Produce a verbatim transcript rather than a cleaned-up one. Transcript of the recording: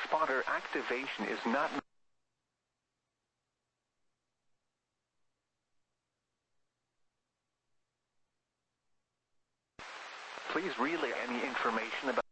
spotter activation is not... Please relay any information about